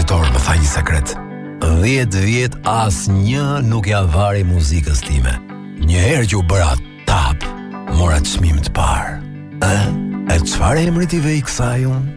Doktor, më tha një sekret. 10 vjet asnjë nuk ja vari muzikës time. Një herë që u bëra top, mora çmim të parë. E çfarë emri ti vej kësaj unë?